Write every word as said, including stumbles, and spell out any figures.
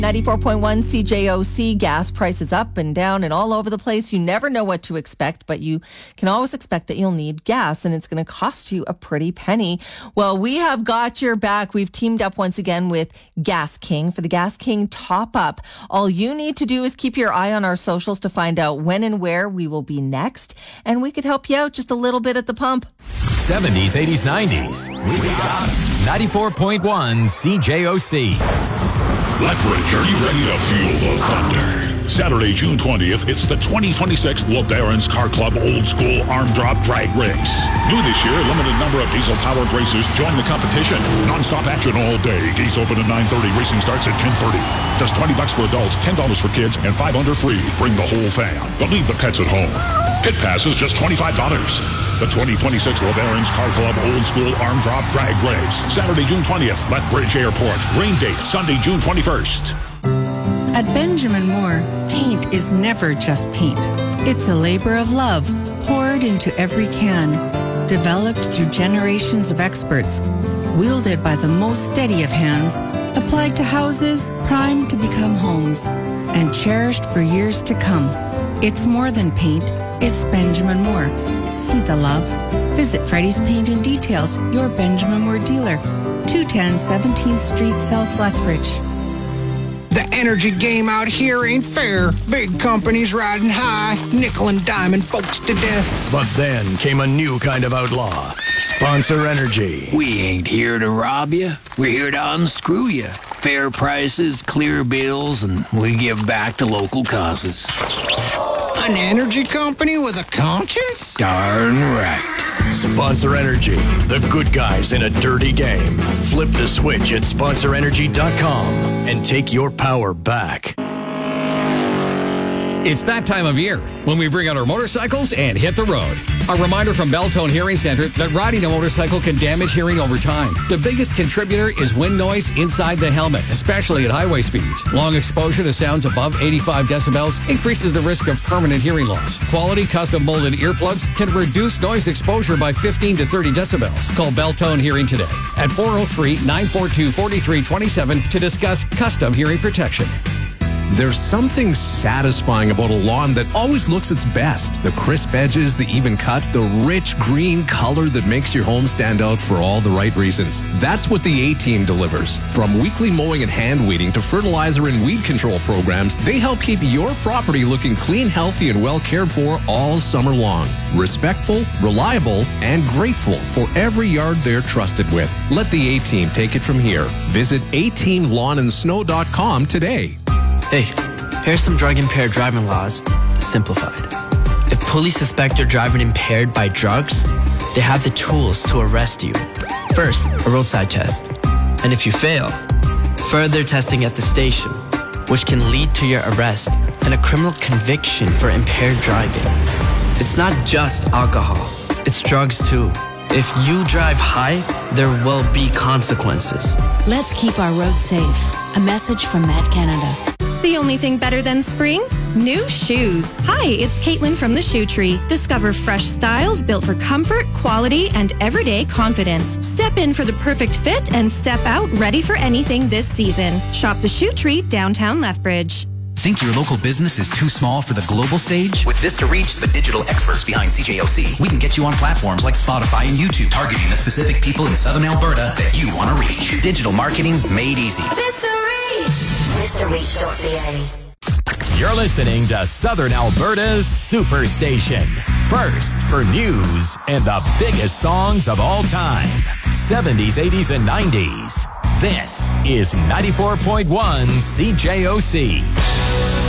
ninety-four point one C J O C, gas prices up and down and all over the place. You never know what to expect, but you can always expect that you'll need gas and it's going to cost you a pretty penny. Well, we have got your back. We've teamed up once again with Gas King for the Gas King Top Up. All you need to do is keep your eye on our socials to find out when and where we will be next, and we could help you out just a little bit at the pump. seventies, eighties, nineties. We got ninety-four point one C J O C. Lethbridge, are you ready to feel the thunder? Saturday, June twentieth, it's the twenty twenty-six LeBaron's Car Club Old School Arm Drop Drag Race. New this year, limited number of diesel-powered racers join the competition. Non-stop action all day. Gates open at nine thirty. Racing starts at ten thirty. Just twenty bucks for adults, ten dollars for kids, and five under free. Bring the whole fam, but leave the pets at home. Pit pass is just twenty-five dollars. The twenty twenty-six LeBaron's Car Club Old School Arm Drop Drag Race. Saturday, June twentieth, Lethbridge Airport. Rain date, Sunday, June twenty-first. At Benjamin Moore, paint is never just paint. It's a labor of love poured into every can, developed through generations of experts, wielded by the most steady of hands, applied to houses primed to become homes, and cherished for years to come. It's more than paint. It's Benjamin Moore. See the love. Visit Freddy's Paint and Details, your Benjamin Moore dealer. two ten seventeenth Street, South Lethbridge. The energy game out here ain't fair. Big companies riding high, nickel and diamond folks to death. But then came a new kind of outlaw, Sponsor Energy. We ain't here to rob you. We're here to unscrew you. Fair prices, clear bills, and we give back to local causes. An energy company with a conscience? Darn right. Sponsor Energy, the good guys in a dirty game. Flip the switch at sponsor energy dot com and take your power back. It's that time of year when we bring out our motorcycles and hit the road. A reminder from Beltone Hearing Center that riding a motorcycle can damage hearing over time. The biggest contributor is wind noise inside the helmet, especially at highway speeds. Long exposure to sounds above eighty-five decibels increases the risk of permanent hearing loss. Quality custom molded earplugs can reduce noise exposure by fifteen to thirty decibels. Call Beltone Hearing today at four oh three, nine four two, four three two seven to discuss custom hearing protection. There's something satisfying about a lawn that always looks its best. The crisp edges, the even cut, the rich green color that makes your home stand out for all the right reasons. That's what the A-Team delivers. From weekly mowing and hand weeding to fertilizer and weed control programs, they help keep your property looking clean, healthy, and well cared for all summer long. Respectful, reliable, and grateful for every yard they're trusted with. Let the A-Team take it from here. Visit a team lawn and snow dot com today. Hey, here's some drug-impaired driving laws, simplified. If police suspect you're driving impaired by drugs, they have the tools to arrest you. First, a roadside test. And if you fail, further testing at the station, which can lead to your arrest and a criminal conviction for impaired driving. It's not just alcohol, it's drugs too. If you drive high, there will be consequences. Let's keep our roads safe. A message from Met Canada. The only thing better than spring? New shoes. Hi, it's Caitlin from the Shoe Tree. Discover fresh styles built for comfort, quality, and everyday confidence. Step in for the perfect fit and step out ready for anything this season. Shop the Shoe Tree, downtown Lethbridge. Think your local business is too small for the global stage? With Vista Reach, the digital experts behind C J O C, we can get you on platforms like Spotify and YouTube, targeting the specific people in Southern Alberta that you want to reach. Digital marketing made easy. Vista Reach! Vista Reach dot C A. You're listening to Southern Alberta's Superstation. First for news and the biggest songs of all time. seventies, eighties, and nineties. This is ninety-four point one C J O C.